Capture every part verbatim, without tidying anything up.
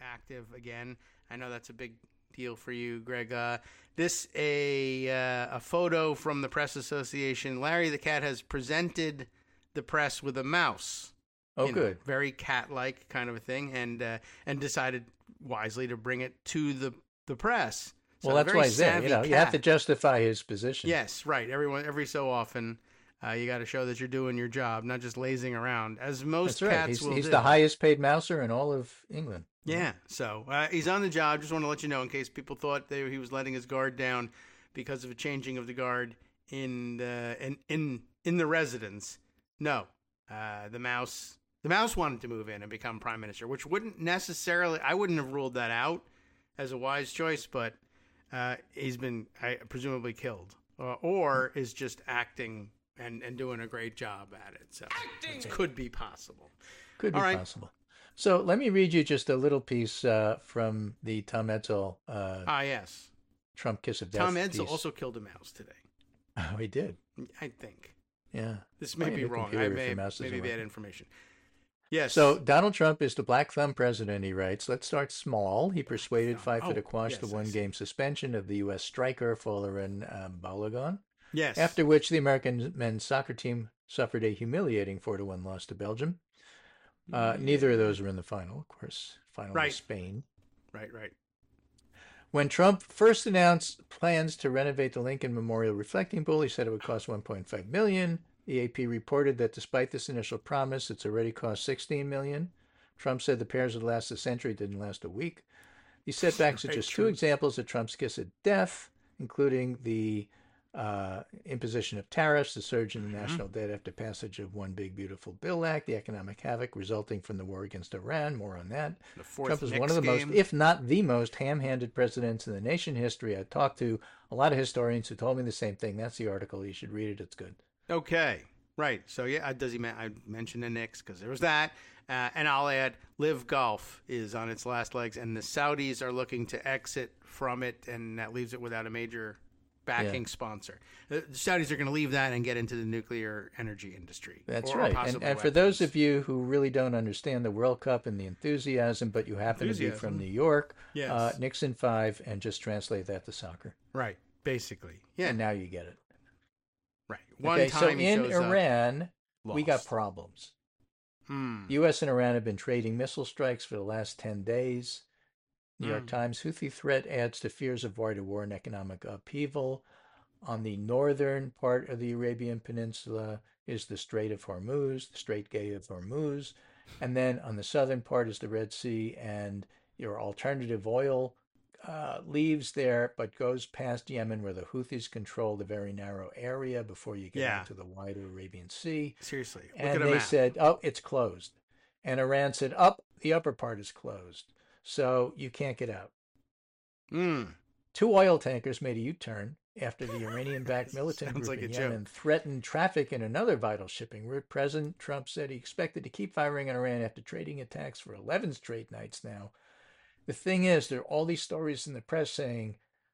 active again. I know that's a big deal for you, Greg. Uh, this a uh, a photo from the Press Association. Larry the cat has presented the press with a mouse. Oh, you know, good. very cat-like kind of a thing, and uh, and decided wisely to bring it to the the press. So well, that's why he's there. You know, cat. You have to justify his position. Yes, right. Everyone, every so often, uh, you got to show that you're doing your job, not just lazing around, as most that's cats right. He's, will he's do. the highest paid mouser in all of England. Yeah, so uh, he's on the job. Just want to let you know, in case people thought they, he was letting his guard down because of a changing of the guard in the in in, in the residence. No, uh, the mouse the mouse wanted to move in and become prime minister, which wouldn't necessarily. I wouldn't have ruled that out as a wise choice, but uh, he's been uh, presumably killed, uh, or is just acting and, and doing a great job at it. So it could be possible. Could be All right. possible. So let me read you just a little piece uh, from the Tom Edsall uh, ah, yes. Trump Kiss of Death Tom Edsall piece. also killed a mouse today. Oh, he did? I think. Yeah. This may be wrong. I may maybe bad information. Yes. So Donald Trump is the black thumb president, he writes. Let's start small. He persuaded FIFA oh, to quash yes, the one-game suspension of the U S striker Folarin um, Balogun. Yes. After which the American men's soccer team suffered a humiliating four to one loss to Belgium. Uh, neither of those were in the final, of course. Final right. was Spain. Right, right. When Trump first announced plans to renovate the Lincoln Memorial Reflecting Pool, he said it would cost one point five million dollars. The A P reported that despite this initial promise, it's already cost sixteen million dollars. Trump said the repairs would last a century, didn't last a week. These setbacks are just two examples of Trump's kiss of death, including the uh, imposition of tariffs, the surge in the mm-hmm. national debt after passage of One Big Beautiful Bill Act, the economic havoc resulting from the war against Iran. More on that. Trump is one of the game. most, if not the most, ham-handed presidents in the nation history. I talked to a lot of historians who told me the same thing. That's the article. You should read it. It's good. Okay. Right. So, yeah, does he? I mentioned the Knicks because there was that. Uh, and I'll add, Live Golf is on its last legs, and the Saudis are looking to exit from it, and that leaves it without a major backing yeah. sponsor. The Saudis are going to leave that and get into the nuclear energy industry. That's or, right. or and, and for those of you who really don't understand the World Cup and the enthusiasm, but you happen enthusiasm. to be from New York, yes. uh, Nixon five, and just translate that to soccer. Right. Basically. Yeah. And now you get it. Right. One okay, time so he in shows Iran, up, we got problems. Hmm. U S and Iran have been trading missile strikes for the last ten days. New Hmm. York Times, Houthi threat adds to fears of wider war and economic upheaval. On the northern part of the Arabian Peninsula is the Strait of Hormuz, the Strait Gate of Hormuz. And then on the southern part is the Red Sea, and your alternative oil uh, leaves there, but goes past Yemen, where the Houthis control the very narrow area before you get yeah. into the wider Arabian Sea. Seriously. Look and at they map. said, oh, it's closed. And Iran said, oh, the upper part is closed. So you can't get out. Mm. Two oil tankers made a U-turn after the Iranian-backed militant group like in a Yemen joke. threatened traffic in another vital shipping route. President Trump said he expected to keep firing on Iran after trading attacks for eleven straight nights now. The thing is, there are all these stories in the press saying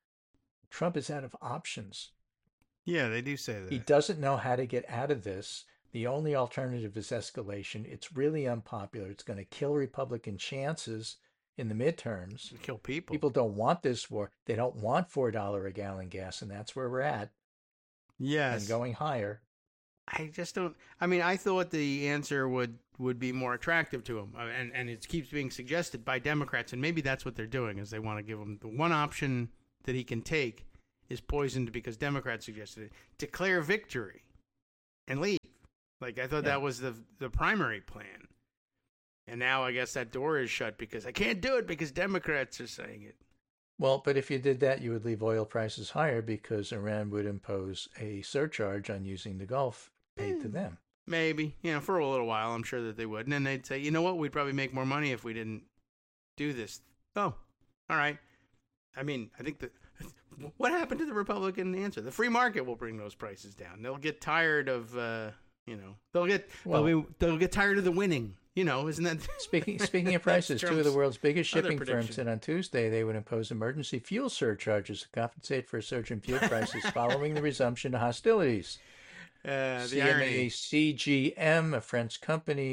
Trump is out of options. Yeah, they do say that. He doesn't know how to get out of this. The only alternative is escalation. It's really unpopular. It's going to kill Republican chances in the midterms. Kill people. People don't want this war. They don't want four dollars a gallon gas, and that's where we're at. Yes. And going higher. I just don't. I mean, I thought the answer would, would be more attractive to him, and and it keeps being suggested by Democrats, and maybe that's what they're doing, is they want to give him the one option that he can take is poisoned because Democrats suggested it. Declare victory and leave. Like, I thought yeah. that was the the primary plan, and now I guess that door is shut because I can't do it because Democrats are saying it. Well, but if you did that, you would leave oil prices higher because Iran would impose a surcharge on using the Gulf paid mm. to them. Maybe, you know, for a little while, I'm sure that they would. And then they'd say, you know what, we'd probably make more money if we didn't do this. Oh, all right. I mean, I think that, what happened to the Republican answer? The free market will bring those prices down. They'll get tired of, uh, you know, they'll get, well, they'll, be, they'll get tired of the winning. You know, isn't that... Speaking speaking of prices, two of the world's biggest shipping firms said on Tuesday they would impose emergency fuel surcharges to compensate for a surge in fuel prices following the resumption of hostilities. Uh, the C M A C G M, a French company,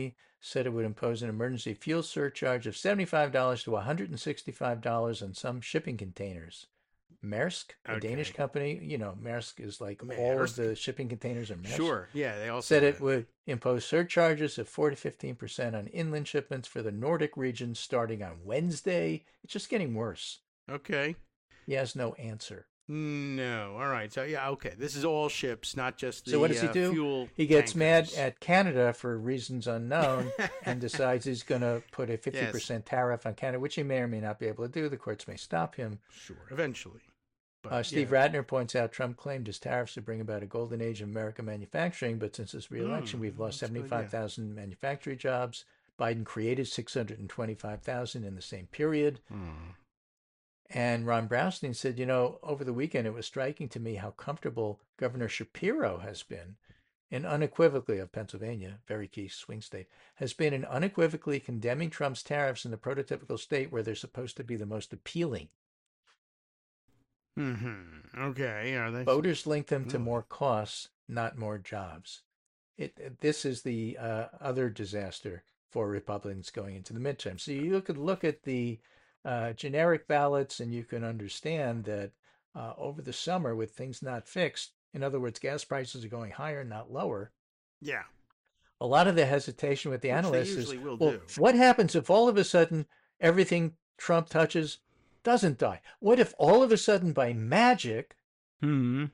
said it would impose an emergency fuel surcharge of seventy-five dollars to one hundred sixty-five dollars on some shipping containers. Maersk, a Okay. Danish company, you know, Maersk is like all of Maersk? the shipping containers are Maersk. Sure. Yeah, they also Said it have- would impose surcharges of four to fifteen percent on inland shipments for the Nordic region starting on Wednesday. It's just getting worse. Okay. He has no answer. No. All right. So yeah. Okay. This is all ships, not just the So what does he uh, do? fuel. He gets tankers. mad at Canada for reasons unknown and decides he's going to put a fifty percent tariff on Canada, which he may or may not be able to do. The courts may stop him. Sure. Eventually. But, Uh, Steve yeah. Ratner points out Trump claimed his tariffs would bring about a golden age of American manufacturing, but since his reelection, Mm, we've lost that's good, yeah. seventy-five thousand manufacturing jobs. Biden created six hundred twenty-five thousand in the same period. Hmm. And Ron Brownstein said, you know, over the weekend, it was striking to me how comfortable Governor Shapiro has been, and unequivocally of Pennsylvania, very key swing state, has been in unequivocally condemning Trump's tariffs in the prototypical state where they're supposed to be the most appealing. Mm-hmm. Okay. Are they? Voters link them to Really? more costs, not more jobs. It, this is the uh, other disaster for Republicans going into the midterm. So you could look at the uh, generic ballots and you can understand that uh, over the summer with things not fixed, in other words, gas prices are going higher, not lower. Yeah. A lot of the hesitation with the Which they analysts usually is, will well, do. what happens if all of a sudden everything Trump touches doesn't die? What if all of a sudden by magic Hmm.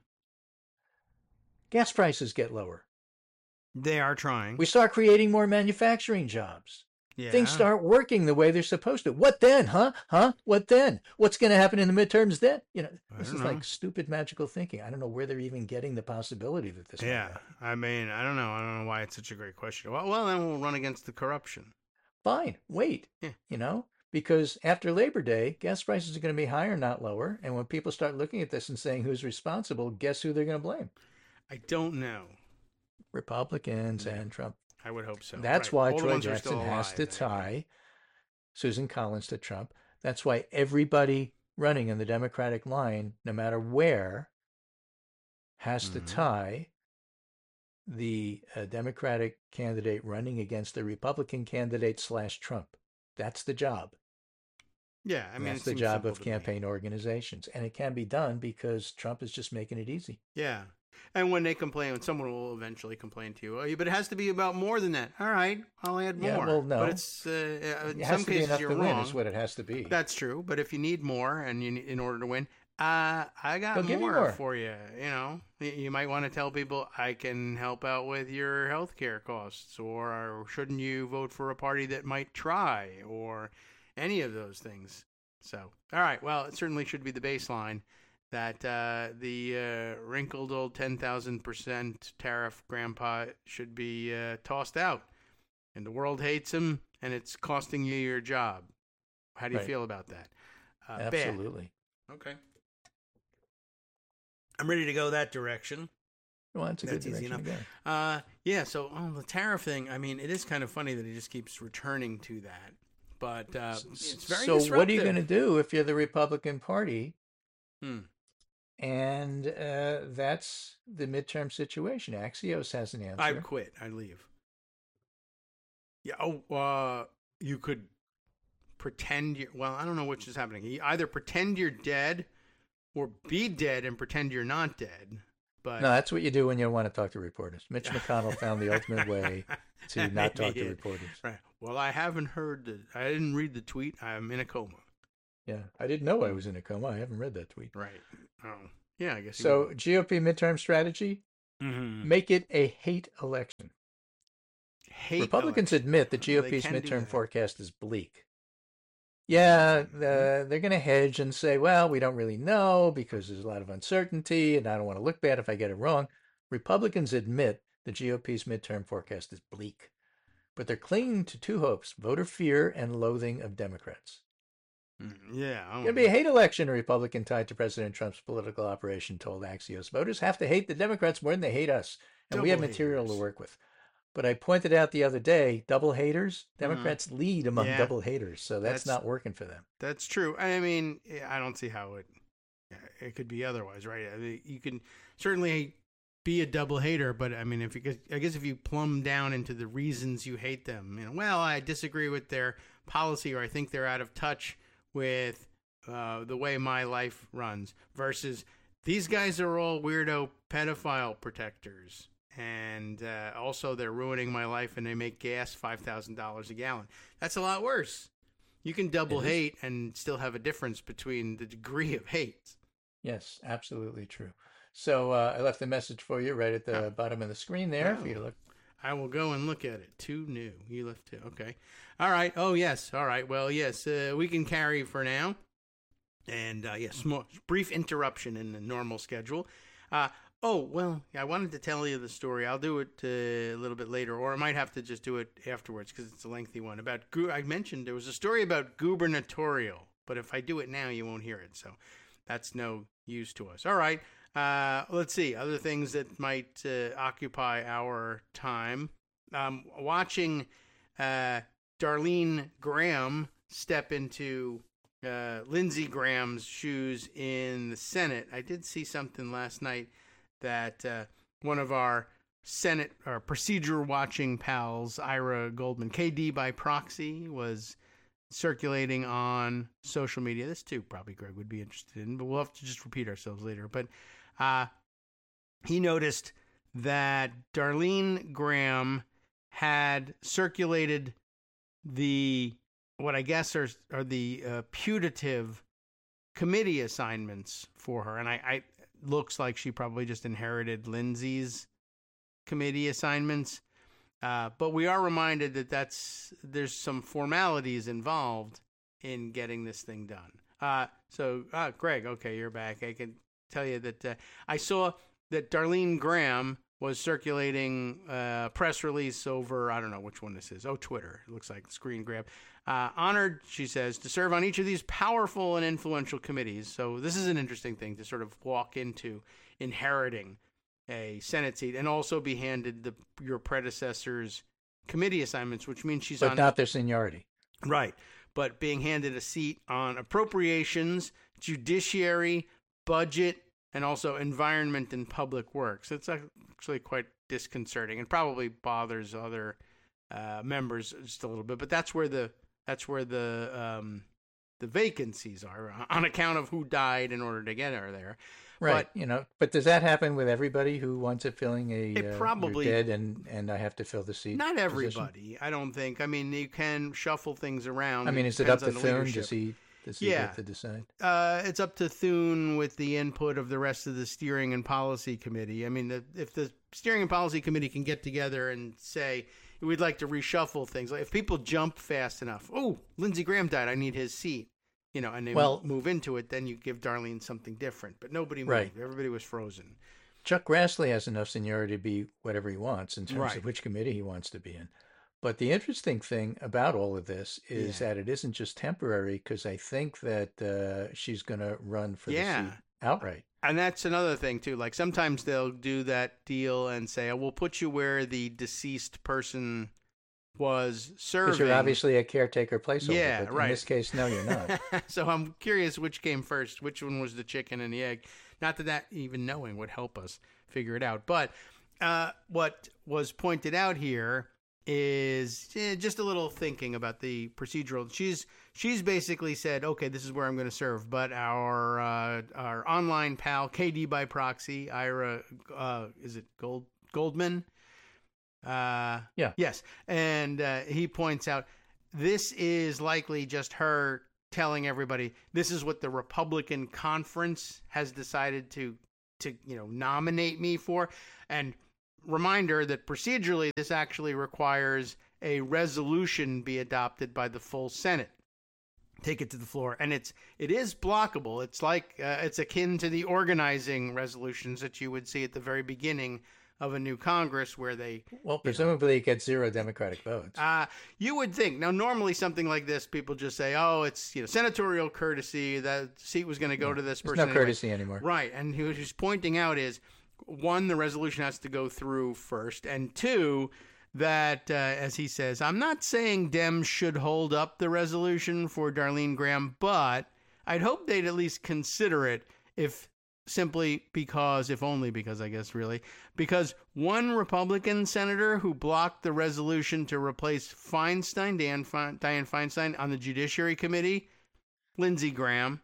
gas prices get lower? They are trying. We start creating more manufacturing jobs. yeah. Things start working the way they're supposed to. What then, huh? Huh? What then? What's going to happen in the midterms then? You know, I this don't is know. like stupid magical thinking. I don't know where they're even getting the possibility that this might Yeah. happen. I mean, I don't know. I don't know why it's such a great question. Well, well, then we'll run against the corruption. Fine, wait. Yeah. You know, because after Labor Day, gas prices are going to be higher, not lower. And when people start looking at this and saying who's responsible, guess who they're going to blame? I don't know. Republicans Yeah. and Trump. I would hope so. That's Right. why All the Troy ones who are still Jackson has alive, to anyway. tie Susan Collins to Trump. That's why everybody running in the Democratic line, no matter where, has to Mhm. tie the uh, Democratic candidate running against the Republican candidate slash Trump. That's the job. Yeah. I And mean, that's it the seems job simple of to me. campaign organizations. And it can be done because Trump is just making it easy. Yeah. And when they complain, when someone will eventually complain to you, oh, but it has to be about more than that. All right, I'll add more. Yeah, well, no. But it's uh, uh, in It some has to be cases enough you're to win wrong. is what it has to be. That's true. But if you need more, and you in order to win, uh, I got They'll give you more, more. for you. You know, Y- you might want to tell people I can help out with your health care costs, or, or shouldn't you vote for a party that might try, or any of those things. So, all right. Well, it certainly should be the baseline that uh, the uh, wrinkled old ten thousand percent tariff grandpa should be uh, tossed out. And the world hates him, and it's costing you your job. How do you Right. feel about that? Uh, Absolutely. Bad. Okay. I'm ready to go that direction. Well, that's a That's good easy direction to go. Uh, yeah, so oh, the tariff thing, I mean, it is kind of funny that he just keeps returning to that. But uh, it's very So what are you disruptive. going to do if you're the Republican Party? Hmm. And uh, that's the midterm situation. Axios has an answer. I'd quit. I'd leave. Yeah. Oh, uh, you could pretend you're. Well, I don't know which is happening. You either pretend you're dead, or be dead and pretend you're not dead. But No, that's what you do when you don't want to talk to reporters. Mitch McConnell found the ultimate way to not talk to Yeah. reporters. Right. Well, I haven't heard the. I didn't read the tweet. I'm in a coma. Yeah, I didn't know I was in a coma. I haven't read that tweet. Right. Oh. Yeah. I guess. you So G O P midterm strategy: would. Mhm. make it a hate election. Hate Republicans election. admit the Well, they G O P's can do midterm that. forecast is bleak. Yeah, Mm-hmm. uh, they're going to hedge and say, well, we don't really know because there's a lot of uncertainty and I don't want to look bad if I get it wrong. Republicans admit the G O P's midterm forecast is bleak, but they're clinging to two hopes: voter fear and loathing of Democrats. Mm, Yeah. It's going to be a hate election, a Republican tied to President Trump's political operation told Axios. Voters have to hate the Democrats more than they hate us, and we have Double material haters. to work with. But I pointed out the other day, double haters, Democrats lead among Yeah. double haters, so that's, That's- not working for them. That's true. I mean, I don't see how it it could be otherwise, right? I mean, you can certainly be a double hater, but I mean, if you could, I guess if you plumb down into the reasons you hate them, you know, well, I disagree with their policy, or I think they're out of touch with uh, the way my life runs, versus these guys are all weirdo pedophile protectors, and uh, also they're ruining my life, and they make gas five thousand dollars a gallon. That's a lot worse. You can double hate and still have a difference between the degree of hate. Yes, absolutely true. So uh, I left a message for you right at the oh. bottom of the screen there oh. for you to look. I will go and look at it. Too new. You left two. Okay. All right. Oh, yes. All right. Well, yes, uh, we can carry for now. And, uh, yes, small, brief interruption in the normal schedule. Uh, oh, well, I wanted to tell you the story. I'll do it uh, a little bit later, or I might have to just do it afterwards because it's a lengthy one. About I mentioned there was a story about gubernatorial, but if I do it now, you won't hear it. So that's no use to us. All right. Uh, let's see. Other things that might uh, occupy our time. Um, watching uh, Darlene Graham step into uh, Lindsey Graham's shoes in the Senate. I did see something last night that uh, one of our Senate or procedure watching pals, Ira Goldman, K D by proxy, was circulating on social media. This too, probably Greg would be interested in, but we'll have to just repeat ourselves later. But uh, he noticed that Darlene Graham had circulated the, what I guess are, are the uh, putative committee assignments for her. And I, I looks like she probably just inherited Lindsey's committee assignments. Uh, but we are reminded that that's there's some formalities involved in getting this thing done. Uh, so, uh, Greg, okay, you're back. I can tell you that uh, I saw that Darlene Graham was circulating a press release over, I don't know which one this is. Oh, Twitter. It looks like screen grab. Uh, honored, she says, to serve on each of these powerful and influential committees. So this is an interesting thing to sort of walk into inheriting a Senate seat and also be handed the your predecessor's committee assignments, which means she's but on... But not their seniority. Right. But being handed a seat on appropriations, judiciary, budget, and also environment and public works. It's actually quite disconcerting and probably bothers other uh, members just a little bit. But that's where the that's where the um, the vacancies are on account of who died in order to get her there. Right, but, you know, but does that happen with everybody who wants it filling a it uh, probably you're dead and and I have to fill the seat? Not everybody, position? I don't think. I mean, you can shuffle things around. I mean, it is it up to Thune? Thune? Does he does he yeah. get to decide? Uh, it's up to Thune with the input of the rest of the steering and policy committee. I mean, the, if the steering and policy committee can get together and say we'd like to reshuffle things, like if people jump fast enough, oh, Lindsey Graham died, I need his seat. You know, and they well, move into it, then you give Darlene something different. But nobody moved. Right. Everybody was frozen. Chuck Grassley has enough seniority to be whatever he wants in terms right. of which committee he wants to be in. But the interesting thing about all of this is yeah. that it isn't just temporary, because I think that uh, she's going to run for yeah. the seat outright. And that's another thing, too. Like, sometimes they'll do that deal and say, oh, we'll put you where the deceased person was serving. Because you're obviously a caretaker placeholder. Yeah, but right. In this case, no, you're not. So I'm curious which came first, which one was the chicken and the egg. Not that that even knowing would help us figure it out. But uh, what was pointed out here is eh, just a little thinking about the procedural. She's she's basically said, okay, this is where I'm going to serve. But our uh, our online pal, K D by proxy, Ira, uh, is it Gold Goldman? Uh, yeah. Yes. And uh, he points out this is likely just her telling everybody this is what the Republican conference has decided to, to you know, nominate me for. And reminder that procedurally this actually requires a resolution be adopted by the full Senate. Take it to the floor. And it's it is blockable. It's like uh, it's akin to the organizing resolutions that you would see at the very beginning of a new Congress where they... Well, presumably it gets zero Democratic votes. Uh, you would think. Now, normally something like this, people just say, oh, it's you know senatorial courtesy. That seat was going to go yeah. to this There's person. no courtesy anymore. Right. And what he's pointing out is, one, the resolution has to go through first. And two, that, uh, as he says, I'm not saying Dems should hold up the resolution for Darlene Graham, but I'd hope they'd at least consider it if simply because, if only because, I guess, really, because one Republican senator who blocked the resolution to replace Feinstein, Dan Fe- Dianne Feinstein, on the Judiciary Committee, Lindsey Graham.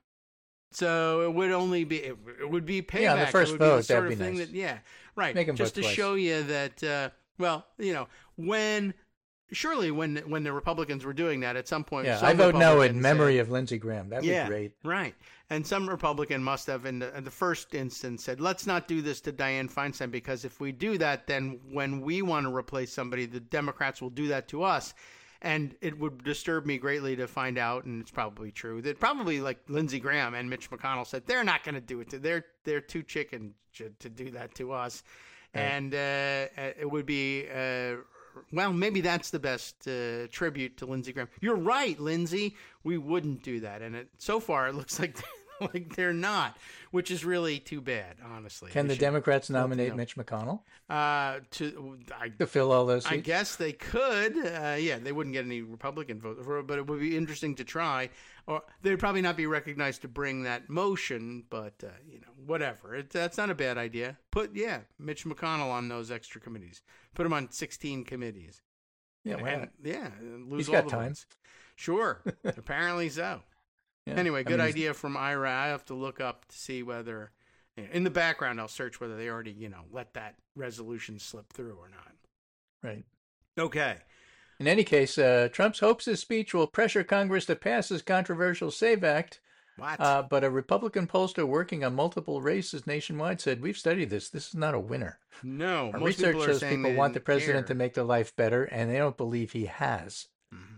So it would only be, it, it would be payback. Yeah, on the first it would vote, be the sort that'd of be thing nice. that, yeah, right. Make 'em Just vote to twice. show you that, uh, well, you know, when, surely when when the Republicans were doing that, at some point, Yeah, some I vote no in Republican memory said- of Lindsey Graham. That'd yeah, be great. right. And some Republican must have, in the, in the first instance, said, let's not do this to Dianne Feinstein, because if we do that, then when we want to replace somebody, the Democrats will do that to us. And it would disturb me greatly to find out, and it's probably true, that probably like Lindsey Graham and Mitch McConnell said, they're not going to do it. To, they're, they're too chicken to, to do that to us. Right. And uh, it would be... Uh, Well, maybe that's the best uh, tribute to Lindsey Graham. You're right, Lindsey. We wouldn't do that, and it, so far it looks like like they're not, which is really too bad, honestly. Can They the should- Democrats nominate know. Mitch McConnell Uh, to I, to fill all those I seats? guess they could. Uh, yeah, they wouldn't get any Republican votes, for it, but it would be interesting to try. Or they'd probably not be recognized to bring that motion, but uh, you know, whatever. It, that's not a bad idea. Put yeah, Mitch McConnell on those extra committees. Put him on sixteen committees. Yeah, why And, not? yeah, and lose He's all got the time. votes. Sure, apparently so. Yeah. Anyway, I good mean, he's- idea from Ira. I have to look up to see whether, in the background, I'll search whether they already, you know, let that resolution slip through or not. Right. Okay. In any case, uh, Trump's hopes his speech will pressure Congress to pass his controversial SAVE Act. What? Uh, but a Republican pollster working on multiple races nationwide said, we've studied this. This is not a winner. no. Our Most research people are shows saying people they want the didn't president care. to make their life better, and they don't believe he has.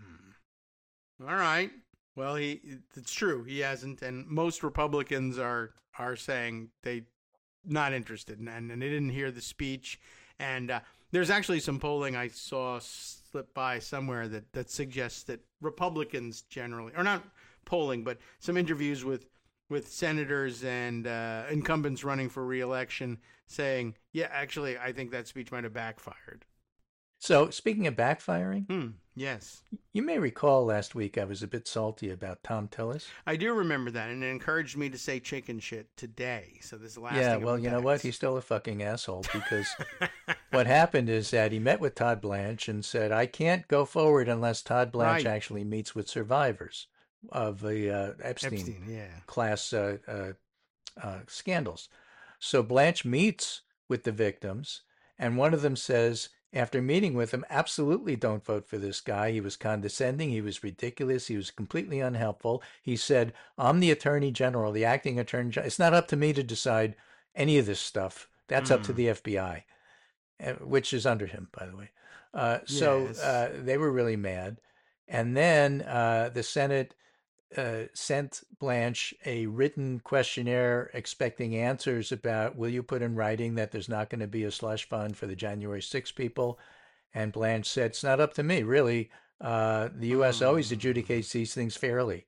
Mhm. All right. Well, he it's true. He hasn't, and most Republicans are are saying they not interested, and and they didn't hear the speech. And uh, there's actually some polling I saw slip by somewhere that that suggests that Republicans generally, or not polling, but some interviews with with senators and uh, incumbents running for re-election, saying, yeah, actually, I think that speech might have backfired. So, speaking of backfiring, Hmm. Yes. you may recall last week I was a bit salty about Tom Tillis. I do remember that, and it encouraged me to say chicken shit today. So this lasting. Yeah, well, you know what? effects. He's still a fucking asshole because what happened is that he met with Todd Blanche and said, I can't go forward unless Todd Blanche Right. actually meets with survivors of the uh, Epstein, Epstein, yeah. class uh, uh, uh, scandals. So Blanche meets with the victims, and one of them says, after meeting with him, absolutely don't vote for this guy. He was condescending. He was ridiculous. He was completely unhelpful. He said, I'm the attorney general, the acting attorney general. It's not up to me to decide any of this stuff. That's up to Mm. the F B I, uh, which is under him, by the way. Uh, so Yes. uh, they were really mad. And then uh, the Senate uh, sent Blanche a written questionnaire expecting answers about, will you put in writing that there's not going to be a slush fund for the January sixth people? And Blanche said, it's not up to me, really. Uh, the U S always Hmm. adjudicates these things fairly.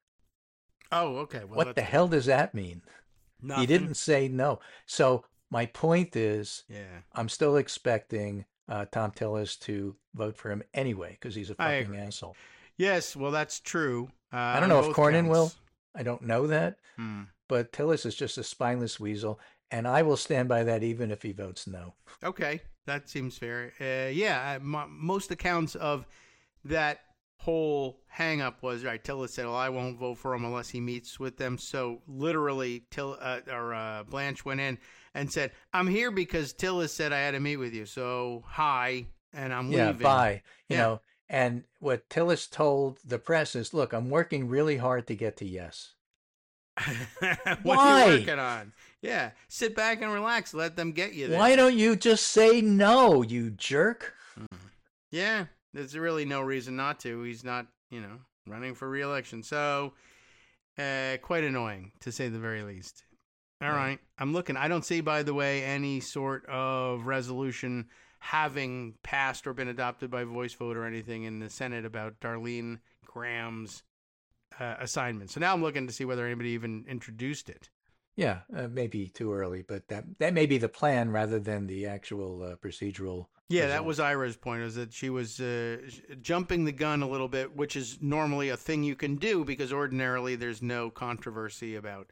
Oh, okay. Well, What the that's hell does that mean? nothing. He didn't say no. So my point is, Yeah. I'm still expecting uh, Tom Tillis to vote for him anyway because he's a I fucking agree. asshole. Yes. Well, that's true. Uh, I don't on know if both Cornyn will. counts. I don't know that. Hmm. But Tillis is just a spineless weasel, and I will stand by that even if he votes no. Okay, that seems fair. Uh, yeah, m- most accounts of that whole hang-up was, right, Tillis said, well, I won't vote for him unless he meets with them. So literally, Till uh, or uh, Blanche went in and said, I'm here because Tillis said I had to meet with you. So hi, and I'm Yeah, leaving. bye. You Yeah. know, and what Tillis told the press is, look, I'm working really hard to get to yes. what Why? are you working on? Yeah, sit back and relax. Let them get you there. Why don't you just say no, you jerk? Yeah, there's really no reason not to. He's not, you know, running for re-election. So, uh, quite annoying, to say the very least. All Yeah. right. I'm looking. I don't see, by the way, any sort of resolution having passed or been adopted by voice vote or anything in the Senate about Darlene Graham's uh, assignment. So now I'm looking to see whether anybody even introduced it. Yeah, uh, maybe too early, but that that may be the plan rather than the actual uh, procedural. Yeah, that result. was Ira's point, is that she was uh, jumping the gun a little bit, which is normally a thing you can do because ordinarily there's no controversy about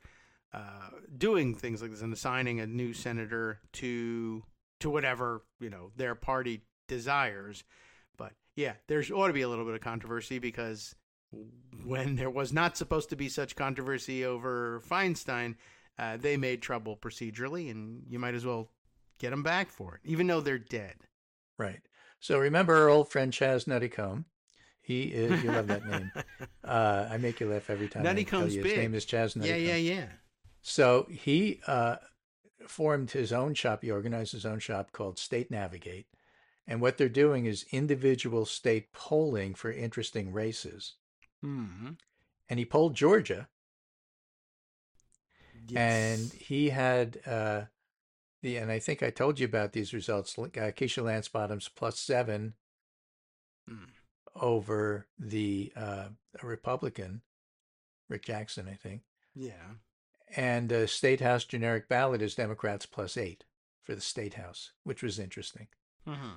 uh, doing things like this and assigning a new senator to to whatever, you know, their party desires. But yeah, there ought to be a little bit of controversy, because when there was not supposed to be such controversy over Feinstein, uh, they made trouble procedurally, and you might as well get them back for it, even though they're dead. Right. So remember our old friend Chaz Nuttycombe. He is, you love that name. Uh, I make you laugh every time I tell you his big. name is Chaz Nuttycombe. Yeah, yeah, yeah. So he uh, formed his own shop. He organized his own shop called State Navigate. And what they're doing is individual state polling for interesting races. Mm-hmm. And he polled Georgia. Yes. And he had, uh, the, and I think I told you about these results. Uh, Keisha Lance Bottoms plus seven mm. over the uh, Republican, Rick Jackson, I think. Yeah. And uh, State House generic ballot is Democrats plus eight for the State House, which was interesting. Mm-hmm.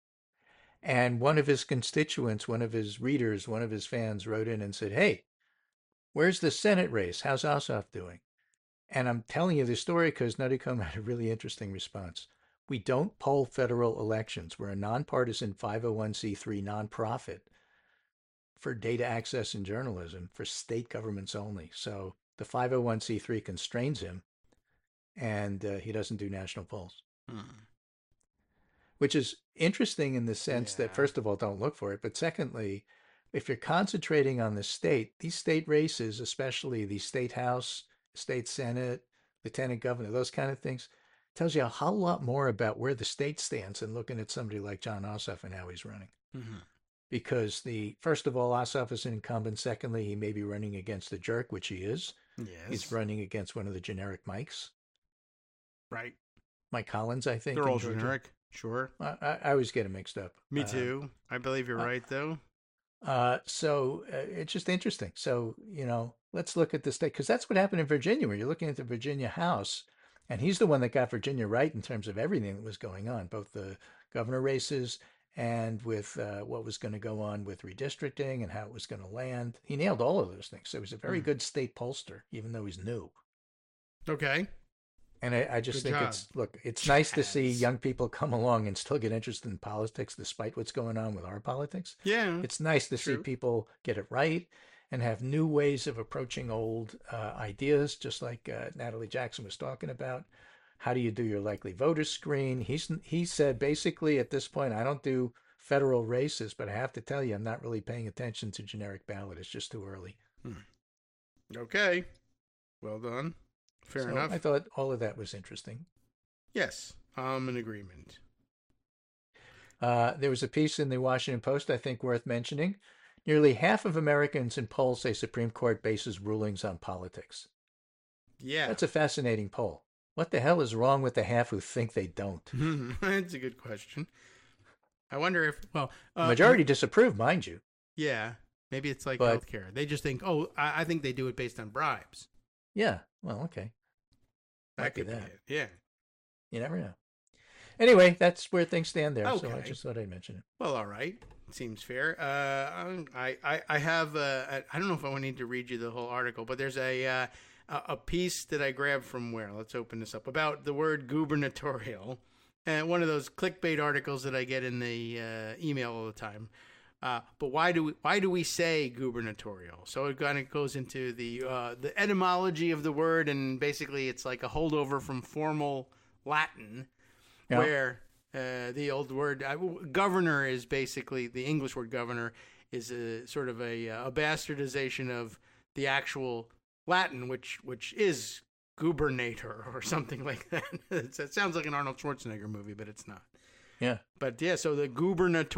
And one of his constituents, one of his readers, one of his fans wrote in and said, hey, where's the Senate race? How's Ossoff doing? And I'm telling you this story because Nuttycombe had a really interesting response. We don't poll federal elections. We're a nonpartisan five oh one c three nonprofit for data access and journalism for state governments only. So the five oh one c three constrains him, and uh, he doesn't do national polls. Hmm. Which is interesting in the sense Yeah. that, first of all, don't look for it. But secondly, if you're concentrating on the state, these state races, especially the state house, state senate, lieutenant governor, those kind of things, tells you a whole lot more about where the state stands than looking at somebody like Jon Ossoff and how he's running. Mm-hmm. Because the first of all, Ossoff is an incumbent. Secondly, he may be running against a jerk, which he is. Yes. He's running against one of the generic Mikes. Right. Mike Collins, I think. They're in all Georgia. generic. Sure. I, I, I always get them mixed up. Me Uh, too. I believe you're uh, right, though. Uh, so uh, it's just interesting. So, you know, let's look at the state, because that's what happened in Virginia, where you're looking at the Virginia House, and he's the one that got Virginia right in terms of everything that was going on, both the governor races and with uh, what was going to go on with redistricting and how it was going to land. He nailed all of those things. So he's a very Hmm. good state pollster, even though he's new. Okay. And I, I just Good think job. it's, look, it's nice to see Chaz. young people come along and still get interested in politics despite what's going on with our politics. Yeah. It's nice to see True. people get it right and have new ways of approaching old uh, ideas, just like uh, Natalie Jackson was talking about. How do you do your likely voter screen? He's he said basically at this point, I don't do federal races, but I have to tell you, I'm not really paying attention to generic ballot. It's just too early. Okay. Well done. Fair So enough. I thought all of that was interesting. Yes. I'm in agreement. Uh, there was a piece in the Washington Post, I think, worth mentioning. Nearly half of Americans in polls say Supreme Court bases rulings on politics. Yeah. That's a fascinating poll. What the hell is wrong with the half who think they don't? That's a good question. I wonder if, well, The uh, majority disapprove, mind you. Yeah. Maybe it's like But- healthcare. They just think, oh, I, I think they do it based on bribes. Yeah, well, okay. That Might be could be that. it. Yeah. You never know. Anyway, that's where things stand there. So I Okay. just thought I'd mention it. Well, all right. Seems fair. Uh, I, I, I have, uh, I don't know if I need to read you the whole article, but there's a, uh, a a piece that I grabbed from where? Let's open this up. About the word gubernatorial. And one of those clickbait articles that I get in the uh, email all the time. Uh, but why do we why do we say gubernatorial? So it kind of goes into the uh, the etymology of the word, and basically it's like a holdover from formal Latin, Yeah. where uh, the old word uh, governor is basically the English word governor is a sort of a, a bastardization of the actual Latin, which which is gubernator or something like that. It's, it sounds like an Arnold Schwarzenegger movie, but it's not. Yeah. But yeah, so the gubernatorial.